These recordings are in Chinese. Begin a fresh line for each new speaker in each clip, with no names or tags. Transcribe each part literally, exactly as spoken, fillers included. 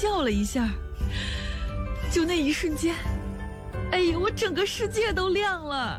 笑了一下，就那一瞬间，哎呀，我整个世界都亮了。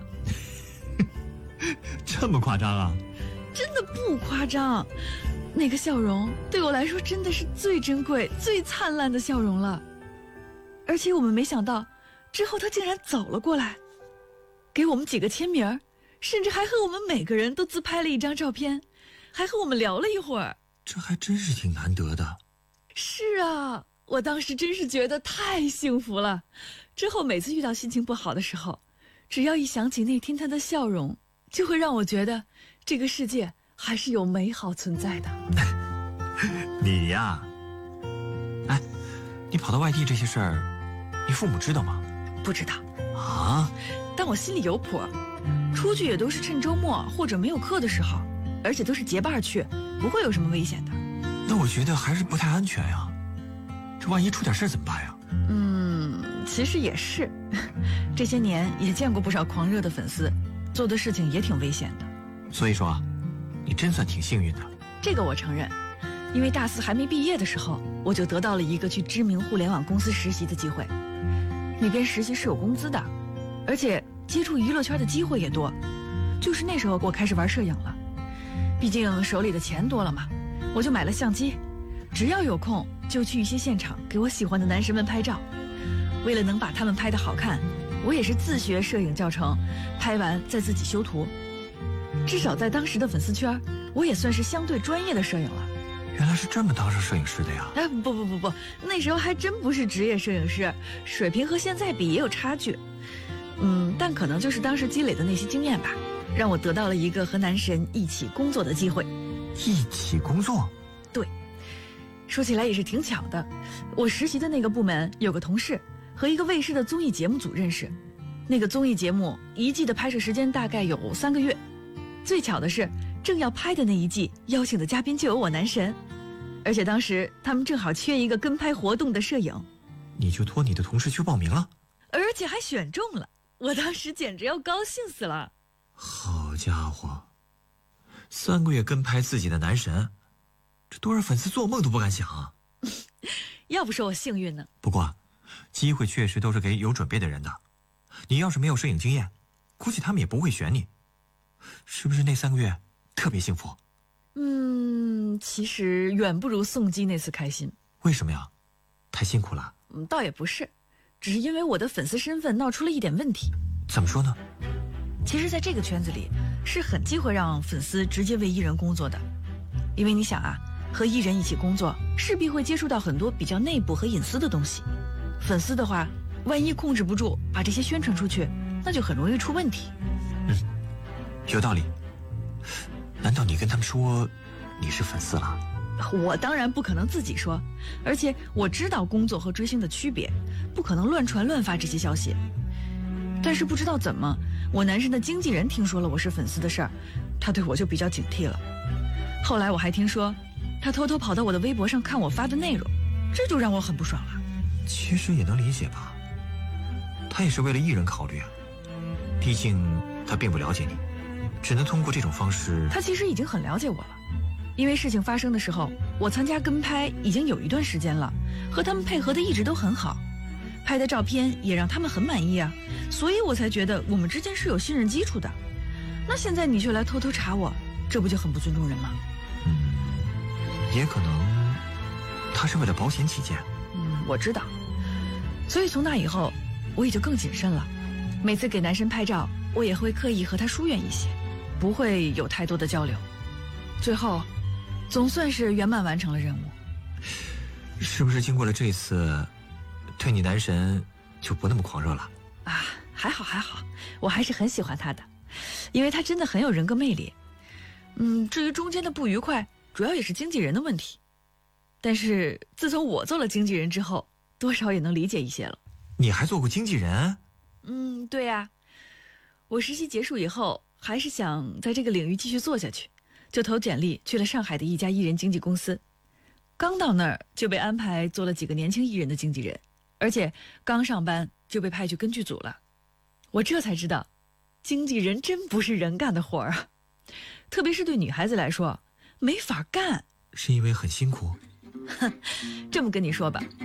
这么夸张啊？
真的不夸张，那个笑容对我来说真的是最珍贵、最灿烂的笑容了。而且我们没想到，之后他竟然走了过来，给我们几个签名，甚至还和我们每个人都自拍了一张照片，还和我们聊了一会儿。
这还真是挺难得的。
是啊，我当时真是觉得太幸福了。之后每次遇到心情不好的时候，只要一想起那天他的笑容，就会让我觉得这个世界还是有美好存在的。
你呀，哎，你跑到外地这些事儿，你父母知道吗？
不知道
啊，
但我心里有谱，出去也都是趁周末或者没有课的时候，而且都是结伴去，不会有什么危险的。
那我觉得还是不太安全呀，这万一出点事怎么办呀？
嗯，其实也是，这些年也见过不少狂热的粉丝，做的事情也挺危险的。
所以说啊，你真算挺幸运的。
这个我承认，因为大四还没毕业的时候，我就得到了一个去知名互联网公司实习的机会。那边实习是有工资的，而且接触娱乐圈的机会也多。就是那时候我开始玩摄影了，毕竟手里的钱多了嘛，我就买了相机，只要有空就去一些现场给我喜欢的男神们拍照。为了能把他们拍得好看，我也是自学摄影教程，拍完再自己修图。至少在当时的粉丝圈，我也算是相对专业的摄影了。
原来是这么当上摄影师的呀？
哎，不不不不，那时候还真不是职业摄影师，水平和现在比也有差距。嗯，但可能就是当时积累的那些经验吧，让我得到了一个和男神一起工作的机会。
一起工作？
对，说起来也是挺巧的，我实习的那个部门有个同事和一个卫视的综艺节目组认识，那个综艺节目一季的拍摄时间大概有三个月。最巧的是，正要拍的那一季邀请的嘉宾就有我男神，而且当时他们正好缺一个跟拍活动的摄影，
你就托你的同事去报名了，
而且还选中了，我当时简直要高兴死了。
好家伙，三个月跟拍自己的男神，这多少粉丝做梦都不敢想啊。
要不说我幸运呢。
不过机会确实都是给有准备的人的，你要是没有摄影经验，估计他们也不会选你。是不是那三个月特别幸福？
嗯，其实远不如宋基那次开心。
为什么呀？太辛苦了？
嗯，倒也不是，只是因为我的粉丝身份闹出了一点问题。
怎么说呢？
其实在这个圈子里是很忌讳让粉丝直接为艺人工作的，因为你想啊，和艺人一起工作势必会接触到很多比较内部和隐私的东西，粉丝的话万一控制不住把这些宣传出去，那就很容易出问题。
嗯，有道理。难道你跟他们说你是粉丝了？
我当然不可能自己说，而且我知道工作和追星的区别，不可能乱传乱发这些消息。但是不知道怎么，我男神的经纪人听说了我是粉丝的事儿，他对我就比较警惕了。后来我还听说他偷偷跑到我的微博上看我发的内容，这就让我很不爽了。
其实也能理解吧，他也是为了艺人考虑啊，毕竟他并不了解你，只能通过这种方式。
他其实已经很了解我了，因为事情发生的时候，我参加跟拍已经有一段时间了，和他们配合的一直都很好，拍的照片也让他们很满意啊，所以我才觉得我们之间是有信任基础的。那现在你却来偷偷查我，这不就很不尊重人吗？
嗯，也可能他是为了保险起见。
嗯，我知道，所以从那以后我也就更谨慎了，每次给男生拍照我也会刻意和他疏远一些，不会有太多的交流。最后总算是圆满完成了任务。
是不是经过了这次，对你男神就不那么狂热了
啊？还好还好，我还是很喜欢他的，因为他真的很有人格魅力。嗯，至于中间的不愉快，主要也是经纪人的问题，但是自从我做了经纪人之后，多少也能理解一些了。
你还做过经纪人？
嗯，对呀、啊，我实习结束以后还是想在这个领域继续做下去，就投简历去了上海的一家艺人经纪公司。刚到那儿就被安排做了几个年轻艺人的经纪人，而且刚上班就被派去跟剧组了。我这才知道，经纪人真不是人干的活儿啊，特别是对女孩子来说，没法干。
是因为很辛苦？
这么跟你说吧，